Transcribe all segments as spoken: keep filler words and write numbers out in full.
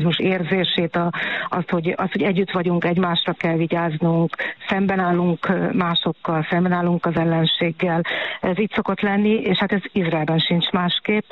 érzését, a, azt, hogy, azt, hogy együtt vagyunk, egymásra kell vigyáznunk, szemben állunk másokkal, szemben állunk az ellenséggel. Ez így szokott lenni, és hát ez Izraelben sincs másképp.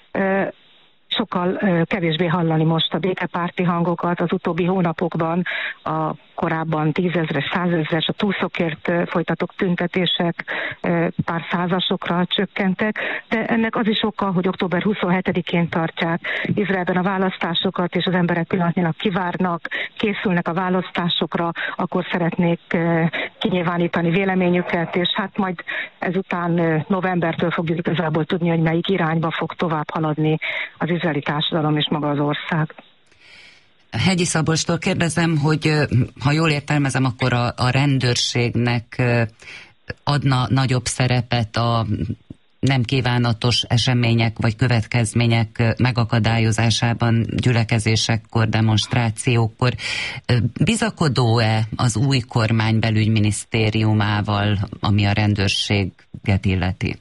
Sokkal kevésbé hallani most a békepárti hangokat. Az utóbbi hónapokban a korábban tízezres, százezres, a túlszokért folytatott tüntetések pár százasokra csökkentek, de ennek az is oka, hogy október huszonhetedikén tartják Izraelben a választásokat, és az emberek pillanatnyilag kivárnak, készülnek a választásokra, akkor szeretnék kinyilvánítani véleményüket, és hát majd ezután novembertől fogjuk igazából tudni, hogy melyik irányba fog tovább haladni az izraeli társadalom és maga az ország. Hegyi Szabolcstól kérdezem, hogy ha jól értelmezem, akkor a, a rendőrségnek adna nagyobb szerepet a nem kívánatos események vagy következmények megakadályozásában, gyülekezésekkor, demonstrációkkor. Bizakodó-e az új kormány belügyminisztériumával, ami a rendőrséget illeti?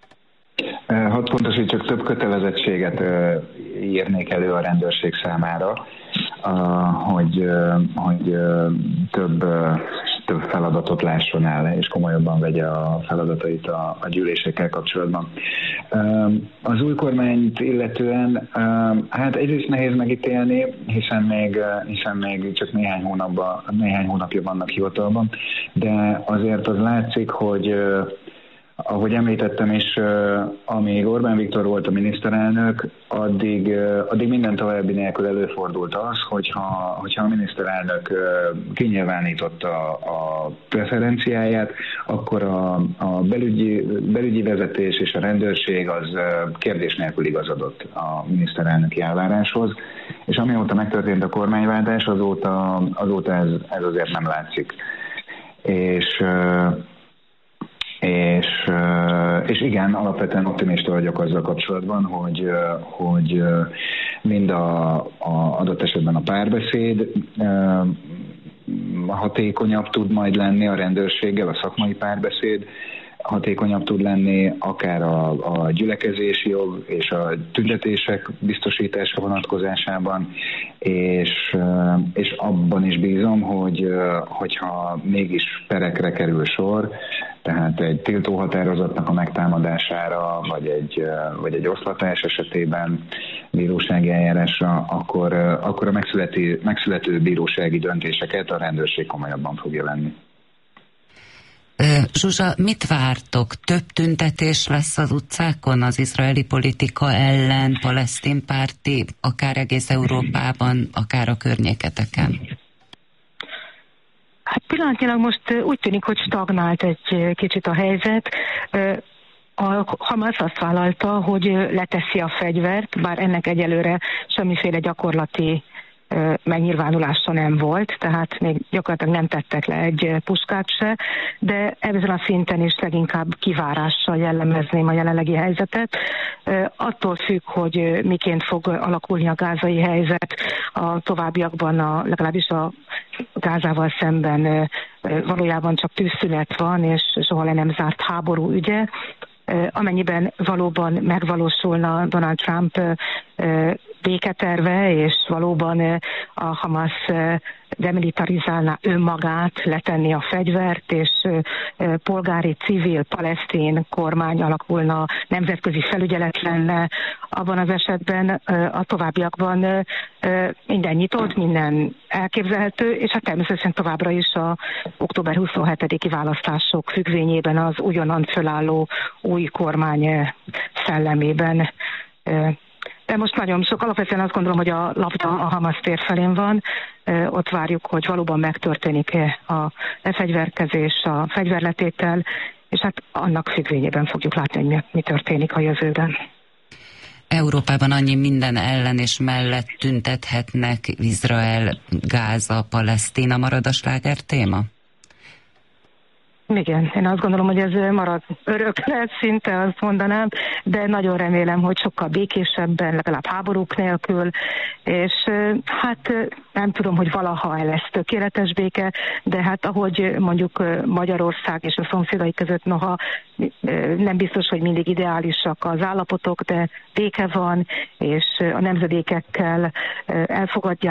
Hadd pontosítsak, több kötelezettséget írnék elő a rendőrség számára, hogy, hogy több, több feladatot lásson el, és komolyabban vegye a feladatait a, a gyűlésekkel kapcsolatban. Az új kormányt illetően, hát egyrészt nehéz megítélni, hiszen még, hiszen még csak néhány, hónapban, néhány hónapja vannak hivatalban, de azért az látszik, hogy ahogy említettem is, amíg Orbán Viktor volt a miniszterelnök, addig, addig minden további nélkül előfordult az, hogyha, hogyha a miniszterelnök kinyilvánította a preferenciáját, akkor a, a belügyi, belügyi vezetés és a rendőrség az kérdés nélkül igazodott a miniszterelnöki elváráshoz, és amióta megtörtént a kormányváltás, azóta, azóta ez, ez azért nem látszik. És És, és igen, alapvetően optimista vagyok azzal kapcsolatban, hogy, hogy mind a, a adott esetben a párbeszéd hatékonyabb tud majd lenni a rendőrséggel, a szakmai párbeszéd hatékonyabb tud lenni, akár a, a gyülekezési jog és a tüntetések biztosítása vonatkozásában, és, és abban is bízom, hogy hogyha mégis perekre kerül sor, tehát egy tiltóhatározatnak a megtámadására, vagy egy, vagy egy oszlatás esetében bírósági eljárásra, akkor, akkor a megszülető, megszülető bírósági döntéseket a rendőrség komolyabban fogja venni. Zsuzsa, mit vártok? Több tüntetés lesz az utcákon az izraeli politika ellen, palesztin párti, akár egész Európában, akár a környéketeken? Hát pillanatnyilag most úgy tűnik, hogy stagnált egy kicsit a helyzet. A Hamas azt vállalta, hogy leteszi a fegyvert, bár ennek egyelőre semmiféle gyakorlati megnyilvánulása nem volt, tehát még gyakorlatilag nem tettek le egy puskát se, de ezen a szinten is leginkább kivárással jellemezném a jelenlegi helyzetet. Attól függ, hogy miként fog alakulni a gázai helyzet a továbbiakban, a, legalábbis a Gázával szemben valójában csak tűzszünet van, és soha le nem zárt háború ügye. Amennyiben valóban megvalósulna Donald Trump béketerve, és valóban a Hamas demilitarizálná önmagát, letenni a fegyvert, és polgári, civil, palesztin kormány alakulna, nemzetközi felügyelet lenne, abban az esetben a továbbiakban minden nyitott, minden elképzelhető, és hát természetesen továbbra is a október huszonhetediki választások függvényében az ugyanaz fölálló új kormány szellemében. De most nagyon sok, alapvetően azt gondolom, hogy a labda a Hamas tér felén van, ott várjuk, hogy valóban megtörténik a lefegyverkezés, a fegyverletétel, és hát annak függvényében fogjuk látni, hogy mi történik a jövőben. Európában annyi minden ellen és mellett tüntethetnek, Izrael, Gáza, Palesztina, marad a sláger téma? Igen, én azt gondolom, hogy ez marad örökre, szinte azt mondanám, de nagyon remélem, hogy sokkal békésebben, legalább háborúk nélkül, és hát nem tudom, hogy valaha el lesz tökéletes béke, de hát ahogy mondjuk Magyarország és a szomszédai között, noha nem biztos, hogy mindig ideálisak az állapotok, de béke van, és a nemzedékekkel elfogadják